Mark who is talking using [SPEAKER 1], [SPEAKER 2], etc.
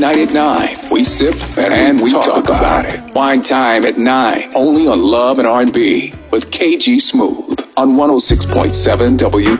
[SPEAKER 1] night at 9. We sip and we talk about it. Wine Time at 9. Only on Love and R&B with KG Smooth on 106.7 WTOP.